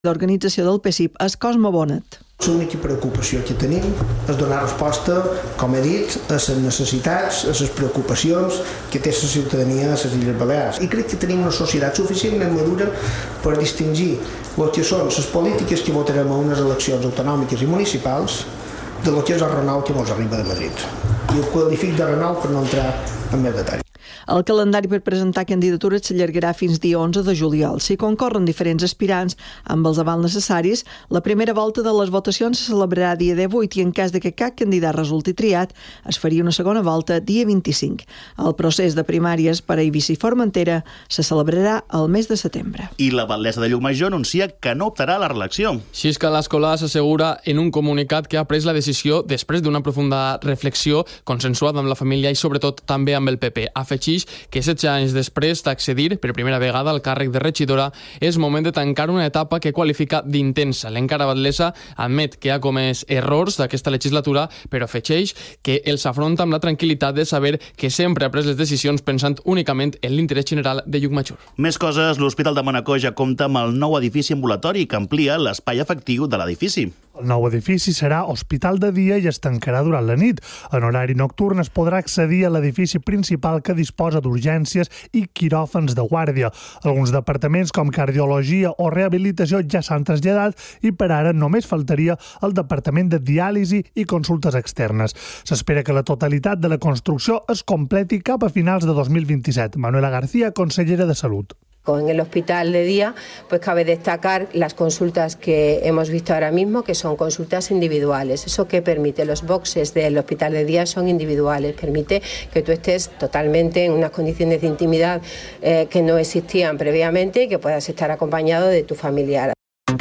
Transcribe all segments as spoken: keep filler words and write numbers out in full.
d'organització del P E S I P és Cosme Bonet. L'única preocupació que tenim és donar resposta, com he dit, a les necessitats, a les preocupacions que té la ciutadania a les Illes Balears. I crec que tenim una societat suficientment madura per distingir el que són les polítiques que votarem a unes eleccions autonòmiques i municipals de lo que és el Renault que ens arriba de Madrid. I ho qualific de Renault per no entrar en més detall. El calendari per presentar candidatures s'allargarà fins dia onze de juliol. Si concorren diferents aspirants amb els avals necessaris, la primera volta de les votacions se celebrarà dia divuit i en cas de que cap candidat resulti triat, es faria una segona volta dia vint-i-cinc. El procés de primàries per a Eivissa i Formentera se celebrarà el mes de setembre. I la batllessa de Llucmajor anuncia que no optarà a la reelecció. Xisca Lascolà s'assegura en un comunicat que ha pres la decisió després d'una profunda reflexió consensuada amb la família i sobretot també amb el P P. Afegeix que setze anys després d'accedir per primera vegada al càrrec de regidora és moment de tancar una etapa que qualifica d'intensa. L'encara batllessa admet que ha comès errors d'aquesta legislatura, però afegeix que els afronta amb la tranquil·litat de saber que sempre ha pres les decisions pensant únicament en l'interès general de Llucmajor. Més coses, l'Hospital de Manacor ja compta amb el nou edifici ambulatori que amplia l'espai efectiu de l'edifici. El nou edifici serà hospital de dia i es tancarà durant la nit. En horari nocturn es podrà accedir a l'edifici principal que disposa d'urgències i quiròfans de guàrdia. Alguns departaments com cardiologia o rehabilitació ja s'han traslladat i per ara només faltaria el departament de diàlisi i consultes externes. S'espera que la totalitat de la construcció es completi cap a finals de dos mil vint-i-set. Manuela García, consellera de Salut. En el hospital de día, pues cabe destacar las consultas que hemos visto ahora mismo, que son consultas individuales. Eso que permite, los boxes del hospital de día son individuales, permite que tú estés totalmente en unas condiciones de intimidad eh, que no existían previamente y que puedas estar acompañado de tu familiar.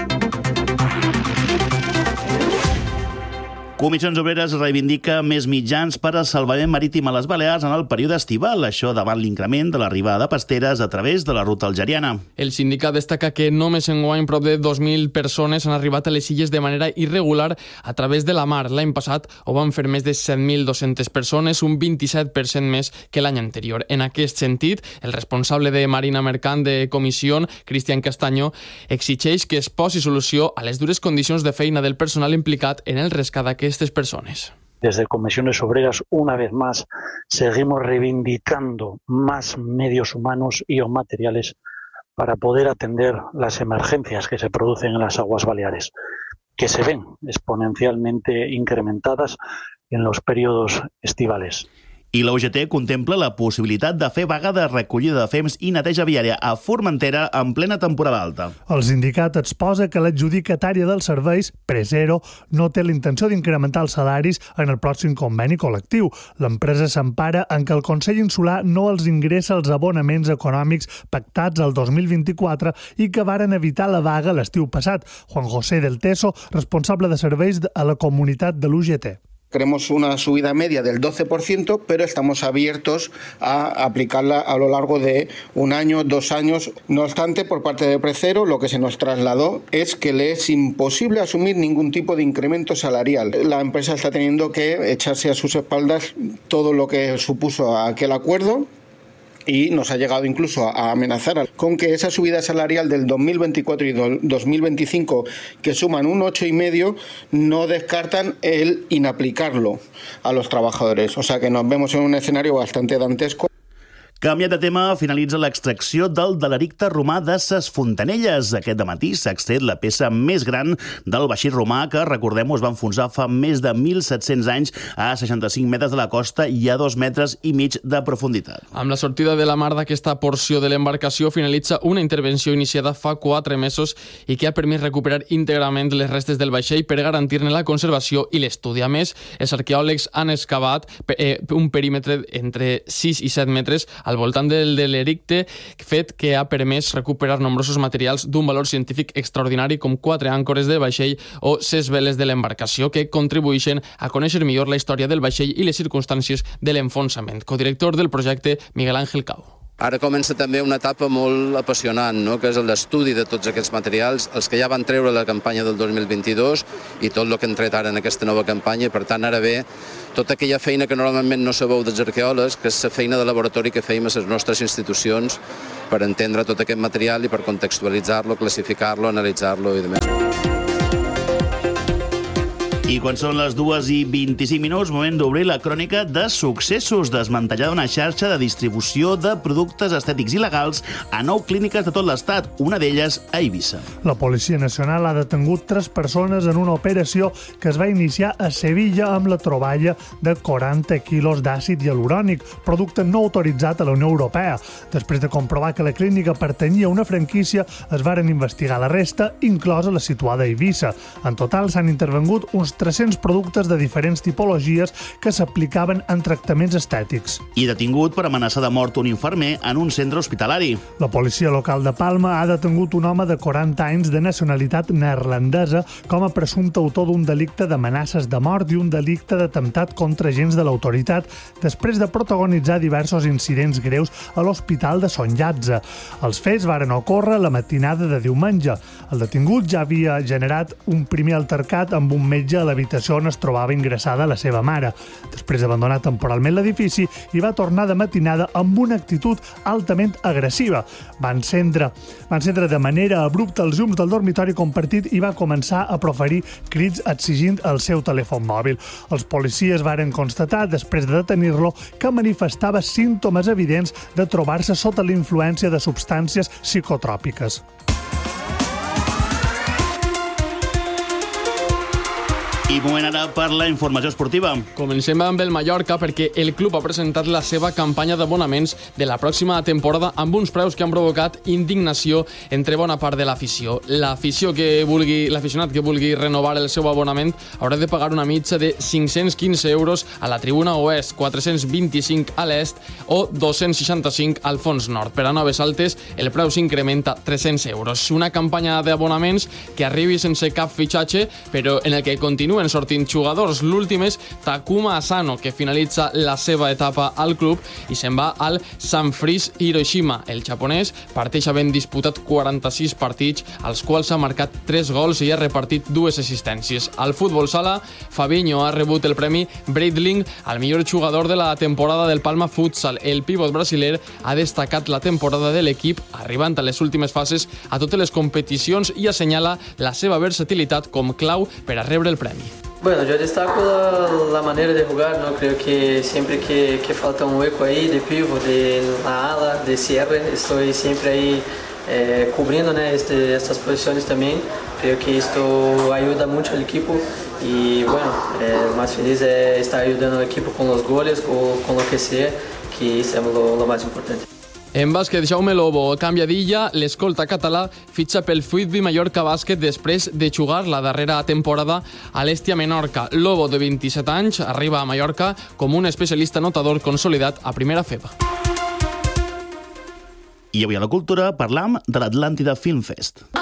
Comissions Obreres reivindica més mitjans per al salvament marítim a les Balears en el període estival, això davant l'increment de l'arribada de pasteres a través de la ruta algeriana. El sindicat destaca que només enguany prop de dos mil persones han arribat a les illes de manera irregular a través de la mar. L'any passat ho van fer més de set mil dues-centes persones, un vint-i-set per cent més que l'any anterior. En aquest sentit, el responsable de Marina Mercant de Comissió, Cristian Castaño, exigeix que es posi solució a les dures condicions de feina del personal implicat en el rescat d'aquest estas personas. Desde Comisiones Obreras, una vez más, seguimos reivindicando más medios humanos y o materiales para poder atender las emergencias que se producen en las aguas baleares, que se ven exponencialmente incrementadas en los periodos estivales. I la U G T contempla la possibilitat de fer vaga de recollida de fems i neteja viària a Formentera en plena temporada alta. El sindicat exposa que l'adjudicatària dels serveis, Presero, no té la intenció d'incrementar els salaris en el pròxim conveni col·lectiu. L'empresa s'empara en que el Consell Insular no els ingressa els abonaments econòmics pactats el dos mil vint-i-quatre i que varen evitar la vaga l'estiu passat. Juan José del Teso, responsable de serveis a la comunitat de l'U G T. Queremos una subida media del doce por ciento, pero estamos abiertos a aplicarla a lo largo de un año, dos años. No obstante, por parte de Presero, lo que se nos trasladó es que le es imposible asumir ningún tipo de incremento salarial. La empresa está teniendo que echarse a sus espaldas todo lo que supuso aquel acuerdo, y nos ha llegado incluso a amenazar con que esa subida salarial del dos mil veinticuatro y dos mil veinticinco, que suman un ocho coma cinco, no descartan el inaplicarlo a los trabajadores. O sea que nos vemos en un escenario bastante dantesco. Canviat de tema, finalitza l'extracció del delericte romà de ses Fontanelles. Aquest dematí s'ha extret la peça més gran del vaixell romà que, recordem-ho, es va enfonsar fa més de mil set-cents anys a seixanta-cinc metres de la costa i a dos metres i mig de profunditat. Amb la sortida de la mar d'aquesta porció de l'embarcació finalitza una intervenció iniciada fa quatre mesos i que ha permès recuperar íntegrament les restes del vaixell per garantir-ne la conservació i l'estudi. A més, els arqueòlegs han excavat un perímetre entre sis i set metres al voltant del delericte, fet que ha permès recuperar nombrosos materials d'un valor científic extraordinari com quatre àncores de vaixell o ses veles de l'embarcació que contribueixen a conèixer millor la història del vaixell i les circumstàncies de l'enfonsament. Codirector del projecte, Miguel Ángel Cau. Ara comença també una etapa molt apassionant, no? Que és l'estudi de tots aquests materials, els que ja van treure la campanya del dos mil vint-i-dos i tot el que han tret ara en aquesta nova campanya. Per tant, ara ve tota aquella feina que normalment no sabeu dels arqueòlegs, que és la feina de laboratori que feim a les nostres institucions per entendre tot aquest material i per contextualitzar-lo, classificar-lo, analitzar-lo i demés. I quan són les dues i vint-i-cinc minuts, moment d'obrir la crònica de successos, desmantellada una xarxa de distribució de productes estètics il·legals a nou clíniques de tot l'estat, una d'elles a Eivissa. La Policia Nacional ha detengut tres persones en una operació que es va iniciar a Sevilla amb la troballa de quaranta quilos d'àcid hialurònic, producte no autoritzat a la Unió Europea. Després de comprovar que la clínica pertanyia a una franquícia, es varen investigar la resta, inclosa la situada a Eivissa. En total s'han intervengut uns tres-cents productes de diferents tipologies que s'aplicaven en tractaments estètics. I detingut per amenaçar de mort un infermer en un centre hospitalari. La policia local de Palma ha detengut un home de quaranta anys de nacionalitat neerlandesa com a presumpte autor d'un delicte d'amenaces de mort i un delicte d'atemptat contra agents de l'autoritat després de protagonitzar diversos incidents greus a l'hospital de Son Llàtzer. Els fets varen ocórrer la matinada de diumenge. El detingut ja havia generat un primer altercat amb un metge a l'habitació on es trobava ingressada la seva mare. Després d'abandonar temporalment l'edifici, hi va tornar de matinada amb una actitud altament agressiva. Va encendre, va encendre de manera abrupta els llums del dormitori compartit i va començar a proferir crits exigint el seu telèfon mòbil. Els policies varen constatar, després de detenir-lo, que manifestava símptomes evidents de trobar-se sota la influència de substàncies psicotròpiques. I moment ara per la informació esportiva. Comencem amb el Mallorca perquè el club ha presentat la seva campanya d'abonaments de la pròxima temporada amb uns preus que han provocat indignació entre bona part de l'afició. L'afició que vulgui, l'aficionat que vulgui renovar el seu abonament haurà de pagar una mitja de cinc-cents quinze euros a la tribuna oest, quatre-cents vint-i-cinc a l'est o dos-cents seixanta-cinc al fons nord. Per a noves altes, el preu s'incrementa tres-cents euros. Una campanya d'abonaments que arribi sense cap fitxatge, però en el que continua sortint jugadors. L'últim és Takuma Asano, que finalitza la seva etapa al club i se'n va al Sanfrecce Hiroshima. El japonès parteix havent disputat quaranta-sis partits, als quals ha marcat tres gols i ha repartit dues assistències. Al futbol sala, Fabinho ha rebut el premi Breitling al millor jugador de la temporada del Palma Futsal. El pivot brasiler ha destacat la temporada de l'equip, arribant a les últimes fases a totes les competicions i assenyala la seva versatilitat com clau per a rebre el premi. Bueno, yo destaco la, la manera de jugar, ¿no? Creo que siempre que, que falta un hueco ahí de pivot, de la ala, de cierre, estoy siempre ahí eh, cubriendo, ¿no? este, estas posiciones también. Creo que esto ayuda mucho al equipo y bueno, eh, más feliz es estar ayudando al equipo con los goles o con lo que sea, que eso es lo, lo más importante. En bàsquet, Jaume Lobo canvia d'illa, l'escolta català fitxa pel Fruitby Mallorca Bàsquet després de jugar la darrera temporada a l'Hèstia Menorca. Lobo, de vint-i-set anys, arriba a Mallorca com un especialista notador consolidat a primera F E B A. I avui a la cultura parlam de l'Atlàntida Film Fest.